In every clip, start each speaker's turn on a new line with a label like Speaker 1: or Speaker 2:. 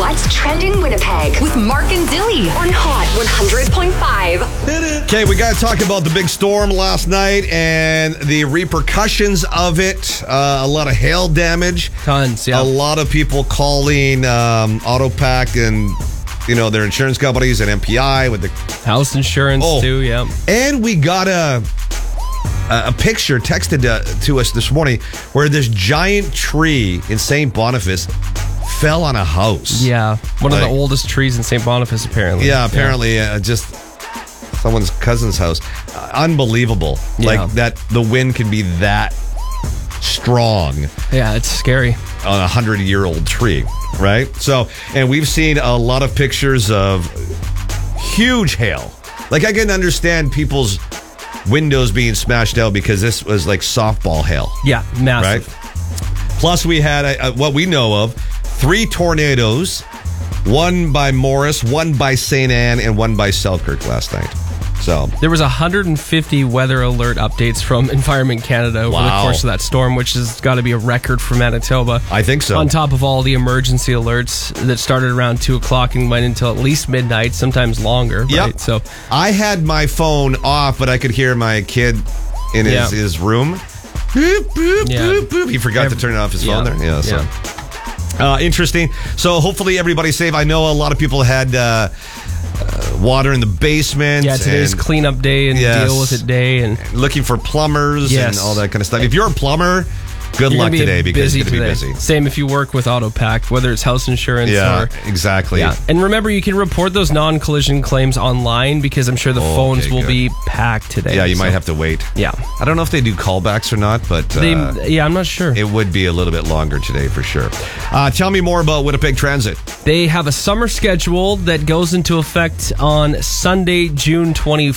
Speaker 1: What's Trending Winnipeg with Mark and Dilly on Hot 100.5.
Speaker 2: Okay, we got to talk about the big storm last night and the repercussions of it. A lot of hail damage.
Speaker 3: Tons, yeah.
Speaker 2: A lot of people calling Autopac and, their insurance companies and MPI with the
Speaker 3: house insurance too, yeah.
Speaker 2: And we got a picture texted to us this morning where this giant tree in St. Boniface fell on a house.
Speaker 3: Yeah, one of the oldest trees in St. Boniface, apparently.
Speaker 2: Yeah, apparently just someone's cousin's house. Unbelievable.
Speaker 3: Yeah.
Speaker 2: Like that the wind can be that strong.
Speaker 3: Yeah, it's scary.
Speaker 2: On a 100-year-old tree, right? So, and we've seen a lot of pictures of huge hail. Like, I can understand people's windows being smashed out because this was like softball hail.
Speaker 3: Yeah, massive.
Speaker 2: Right? Plus, we had what we know of 3 tornadoes, one by Morris, one by St. Anne, and one by Selkirk last night. So
Speaker 3: there was 150 weather alert updates from Environment Canada over the course of that storm, which has got to be a record for Manitoba.
Speaker 2: I think so.
Speaker 3: On top of all the emergency alerts that started around 2 o'clock and went until at least midnight, sometimes longer. Right?
Speaker 2: Yep.
Speaker 3: So
Speaker 2: I had my phone off, but I could hear my kid in his room. Boop, boop, boop, boop. He forgot to turn off his phone there. Yeah, so. Interesting. So hopefully everybody's safe. I know a lot of people had water in the basement.
Speaker 3: Yeah, today's cleanup day and deal with it day. And
Speaker 2: looking for plumbers and all that kind of stuff. If you're a plumber, good luck today because it's going to be busy.
Speaker 3: Same if you work with Autopac, whether it's house insurance or...
Speaker 2: exactly.
Speaker 3: Yeah. And remember, you can report those non-collision claims online because I'm sure the phones will be packed today.
Speaker 2: Yeah, you might have to wait.
Speaker 3: Yeah.
Speaker 2: I don't know if they do callbacks or not, but...
Speaker 3: I'm not sure.
Speaker 2: It would be a little bit longer today for sure. Tell me more about Winnipeg Transit.
Speaker 3: They have a summer schedule that goes into effect on Sunday, June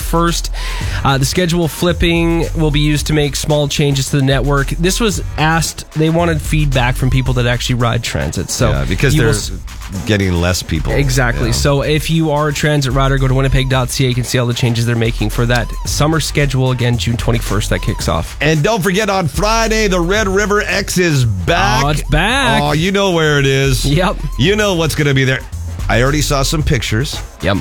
Speaker 3: 21st. The schedule flipping will be used to make small changes to the network. This was asked, they wanted feedback from people that actually ride transit. So
Speaker 2: because they're getting less people.
Speaker 3: Exactly.
Speaker 2: Yeah.
Speaker 3: So if you are a transit rider, go to winnipeg.ca. You can see all the changes they're making for that summer schedule. Again, June 21st, that kicks off.
Speaker 2: And don't forget, on Friday, the Red River X is back.
Speaker 3: Oh, it's back.
Speaker 2: Oh, you know where it is.
Speaker 3: Yep.
Speaker 2: You know what's going to be there. I already saw some pictures.
Speaker 3: Yep.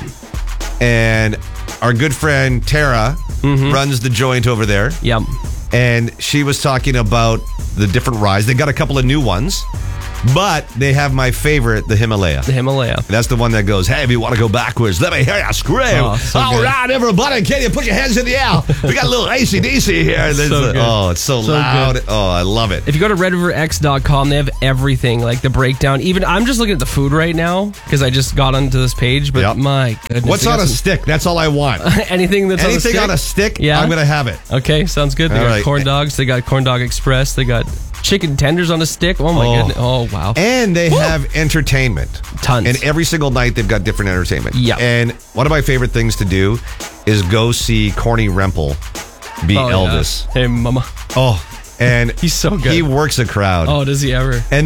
Speaker 2: And our good friend Tara runs the joint over there.
Speaker 3: Yep.
Speaker 2: And she was talking about the different rides. They got a couple of new ones, but they have my favorite, the Himalaya.
Speaker 3: The Himalaya.
Speaker 2: That's the one that goes, hey, if you want to go backwards, let me hear you scream. All right, everybody, can you put your hands in the air? We got a little AC/DC here. It's so loud.
Speaker 3: Good.
Speaker 2: Oh, I love it.
Speaker 3: If you go to redriverx.com, they have everything, like the breakdown. Even I'm just looking at the food right now because I just got onto this page, but my goodness.
Speaker 2: What's on a stick? That's all I want.
Speaker 3: Anything that's
Speaker 2: Anything on a stick, I'm going to have it.
Speaker 3: Okay, sounds good. They got corn dogs. They got Corn Dog Express. They got chicken tenders on a stick. Oh my goodness. Oh wow.
Speaker 2: And they have entertainment.
Speaker 3: Tons.
Speaker 2: And every single night they've got different entertainment.
Speaker 3: Yeah.
Speaker 2: And one of my favorite things to do is go see Corny Rempel be Elvis.
Speaker 3: Yeah. Hey mama.
Speaker 2: Oh, and
Speaker 3: he's so good.
Speaker 2: He works a crowd.
Speaker 3: Oh, does he ever?
Speaker 2: And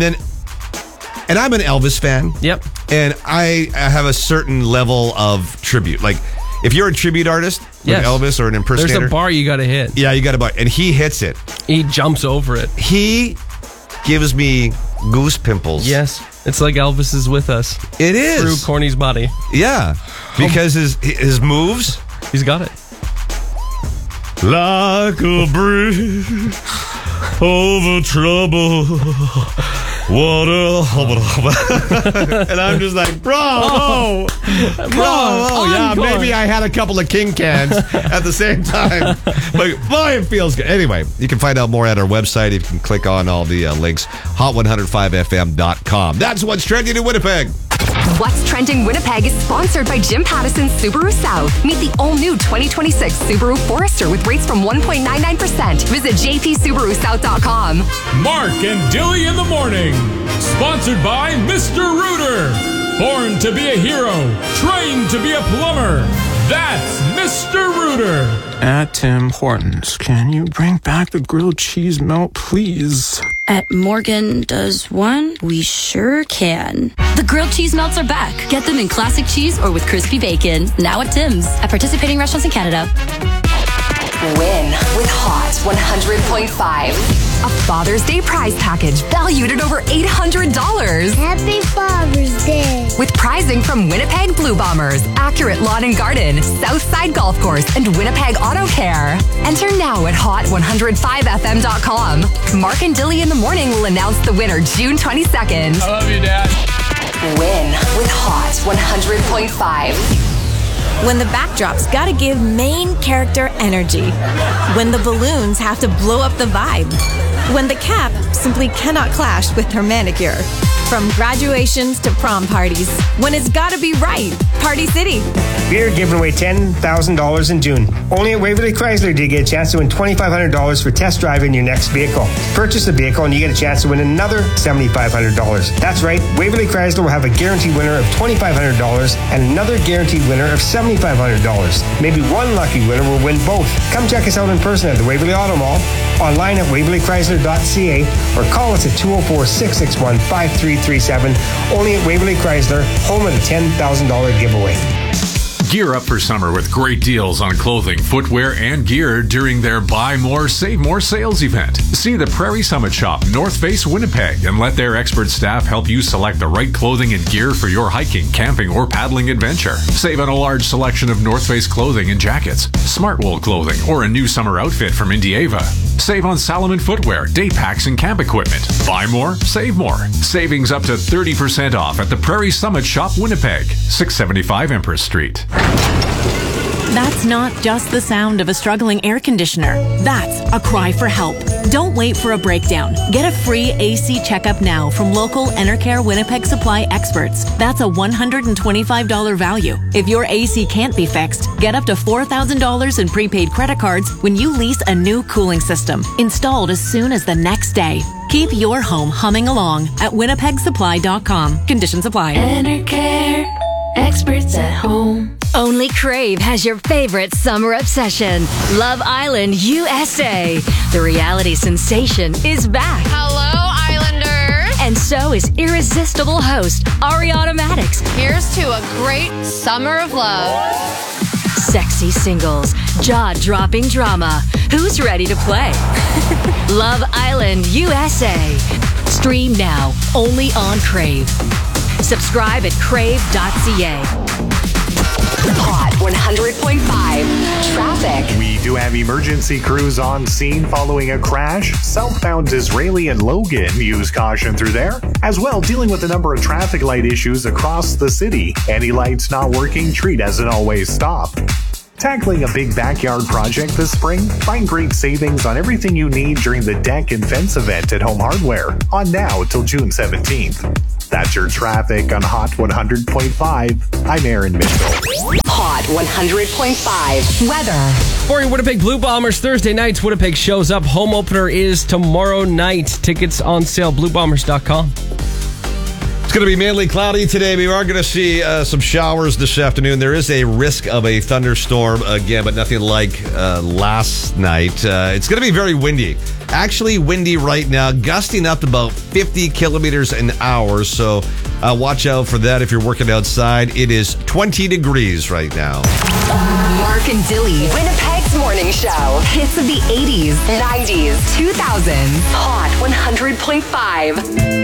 Speaker 2: I'm an Elvis fan.
Speaker 3: Yep.
Speaker 2: And I have a certain level of tribute. Like, if you're a tribute artist with Elvis or an impersonator,
Speaker 3: there's a bar you got to hit.
Speaker 2: Yeah, you got to bar. And he hits it.
Speaker 3: He jumps over it.
Speaker 2: He gives me goose pimples.
Speaker 3: Yes. It's like Elvis is with us.
Speaker 2: It is.
Speaker 3: Through Corny's body.
Speaker 2: Yeah. Because his moves.
Speaker 3: He's got it.
Speaker 2: Like a breeze over trouble. Water. And I'm just like, bravo. Yeah, maybe I had a couple of King cans at the same time. But boy, it feels good. Anyway, you can find out more at our website. You can click on all the links. Hot105fm.com. That's what's trending in Winnipeg.
Speaker 1: What's Trending Winnipeg is sponsored by Jim Pattison Subaru South. Meet the all-new 2026 Subaru Forester with rates from 1.99%. Visit jpsubarusouth.com.
Speaker 4: Mark and Dilly in the morning. Sponsored by Mr. Rooter. Born to be a hero. Trained to be a plumber. That's Mr. Rooter.
Speaker 5: At Tim Hortons, can you bring back the grilled cheese melt, please?
Speaker 6: At Morgan Does One, we sure can. The grilled cheese melts are back. Get them in classic cheese or with crispy bacon. Now at Tim's. At participating restaurants in Canada.
Speaker 1: Win with Hot 100.5. A Father's Day prize package valued at over $800.
Speaker 7: Happy Father's Day.
Speaker 1: with prizing from Winnipeg Blue Bombers, Accurate Lawn and Garden, Southside Golf Course, and Winnipeg Auto Care. Enter now at hot105fm.com. Mark and Dilly in the morning will announce the winner June 22nd.
Speaker 4: I love you, Dad.
Speaker 1: Win with Hot 100.5.
Speaker 7: When the backdrop's gotta give main character energy. When the balloons have to blow up the vibe. When the cap simply cannot clash with her manicure. From graduations to prom parties. When it's gotta be right. Party City.
Speaker 8: We're giving away $10,000 in June. Only at Waverly Chrysler do you get a chance to win $2,500 for test driving your next vehicle. Purchase a vehicle and you get a chance to win another $7,500. That's right, Waverly Chrysler will have a guaranteed winner of $2,500 and another guaranteed winner of $7,500. Maybe one lucky winner will win both. Come check us out in person at the Waverly Auto Mall, online at waverlychrysler.ca, or call us at 204-661-5337. Only at Waverly Chrysler, home of the $10,000 giveaway.
Speaker 9: Gear up for summer with great deals on clothing, footwear, and gear during their Buy More, Save More sales event. See the Prairie Summit Shop, North Face, Winnipeg, and let their expert staff help you select the right clothing and gear for your hiking, camping, or paddling adventure. Save on a large selection of North Face clothing and jackets, Smartwool clothing, or a new summer outfit from Indieva. Save on Salomon footwear, day packs, and camp equipment. Buy more, save more. Savings up to 30% off at the Prairie Summit Shop, Winnipeg, 675 Empress Street.
Speaker 10: That's not just the sound of a struggling air conditioner. That's a cry for help. Don't wait for a breakdown. Get a free AC checkup now from local Enercare Winnipeg Supply experts. That's a $125 value. If your AC can't be fixed, get up to $4,000 in prepaid credit cards when you lease a new cooling system, installed as soon as the next day. Keep your home humming along at winnipegsupply.com. Conditions apply.
Speaker 6: Enercare, experts at home. Only Crave has your favorite summer obsession, Love Island USA. The reality sensation is back.
Speaker 11: Hello, Islanders.
Speaker 6: And so is irresistible host Ariana Maddox.
Speaker 11: Here's to a great summer of love.
Speaker 6: Sexy singles, jaw-dropping drama. Who's ready to play? Love Island USA. Stream now, only on Crave. Subscribe at crave.ca.
Speaker 1: Hot 100.5. Traffic.
Speaker 12: We do have emergency crews on scene following a crash. Southbound Disraeli and Logan, use caution through there. As well, dealing with a number of traffic light issues across the city. Any lights not working, treat as an always stop. Tackling a big backyard project this spring? Find great savings on everything you need during the deck and fence event at Home Hardware, on now till June 17th. That's your traffic on Hot 100.5. I'm Aaron Mitchell.
Speaker 1: Hot 100.5. Weather.
Speaker 3: For your Winnipeg Blue Bombers, Thursday nights, Winnipeg shows up. Home opener is tomorrow night. Tickets on sale, bluebombers.com.
Speaker 2: It's going to be mainly cloudy today. We are going to see some showers this afternoon. There is a risk of a thunderstorm again, but nothing like last night. It's going to be very windy. Actually windy right now, gusting up to about 50 kilometers an hour. So watch out for that if you're working outside. It is 20 degrees right now.
Speaker 1: Mark and Dilly, Winnipeg's morning show. Hits of the 80s, 90s, 2000s. Hot 100.5.